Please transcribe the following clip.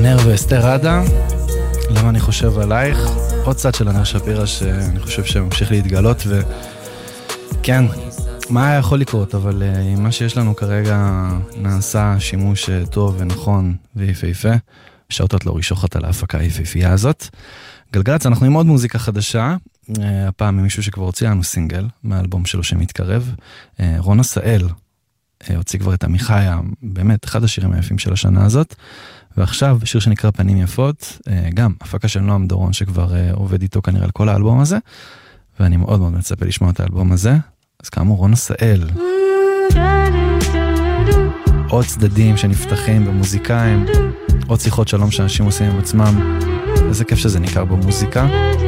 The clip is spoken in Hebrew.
נר ואסתר עדה, למה אני חושב עלייך, עוד צד של הנר שפירא שאני חושב שממשיך להתגלות, וכן, מה היה יכול לקרות, אבל עם מה שיש לנו כרגע נעשה שימוש טוב ונכון ויפהפה, שאותות לא רישוחת על ההפקה היפהפייה הזאת. גלגלץ, אנחנו עם עוד מוזיקה חדשה, הפעם ממישהו שכבר הוציא לנו סינגל מהאלבום שלו שמתקרב, רון עשאל הוציא כבר את עמיחיה, באמת אחד השירים היפים של השנה הזאת, ועכשיו שיר שנקרא פנים יפות, גם הפקה של נועם דורון שכבר עובד איתו כנראה על כל האלבום הזה, ואני מאוד מאוד מצפה לשמוע את האלבום הזה. אז כאמור רון עשאל, עוד צדדים שנפתחים במוזיקאים, עוד שיחות שלום שאנשים עושים עם עצמם, איזה כיף שזה ניכר במוזיקה.